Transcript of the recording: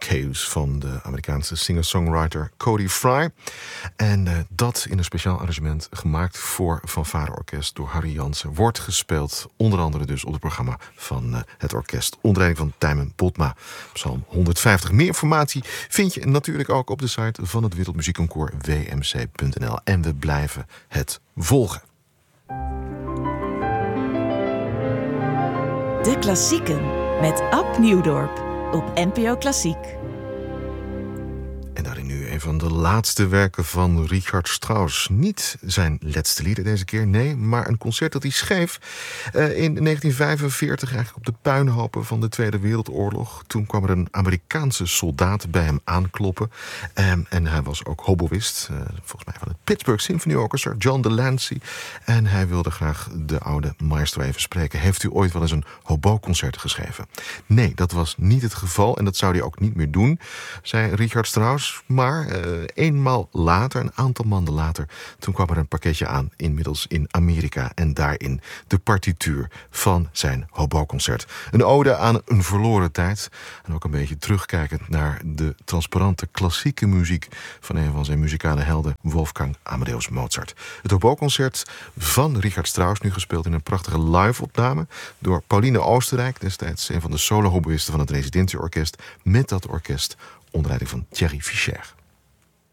Chaos van de Amerikaanse singer-songwriter Cody Fry. En dat in een speciaal arrangement gemaakt voor fanfareorkest door Harry Jansen wordt gespeeld onder andere dus op het programma van het orkest onder leiding van Tijmen Botma. Psalm 150. Meer informatie vind je natuurlijk ook op de site van het Wereldmuziekconcours wmc.nl. En we blijven het volgen. De Klassieken met Ab Nieuwdorp op NPO Klassiek. En daarin nu een van de laatste werken van Richard Strauss. Niet zijn laatste lieder deze keer, nee, maar een concert dat hij schreef in 1945, eigenlijk op de puinhopen van de Tweede Wereldoorlog. Toen kwam er een Amerikaanse soldaat bij hem aankloppen. En hij was ook hoboïst, volgens mij van het Pittsburgh Symphony Orchestra, John Delancey. En hij wilde graag de oude maestro even spreken. Heeft u ooit wel eens een hobo-concert geschreven? Nee, dat was niet het geval en dat zou hij ook niet meer doen, zei Richard Strauss. Maar eenmaal later, een aantal maanden later, toen kwam er een pakketje aan, inmiddels in Amerika. En daarin de partituur van zijn hobo-concert. Een ode aan een verloren tijd. En ook een beetje terugkijkend naar de transparante klassieke muziek van een van zijn muzikale helden, Wolfgang Amadeus Mozart. Het hobo-concert van Richard Strauss, nu gespeeld in een prachtige live-opname door Pauline Oostenrijk, destijds een van de solo-hoboïsten van het Residentieorkest, met dat orkest onder leiding van Thierry Fischer.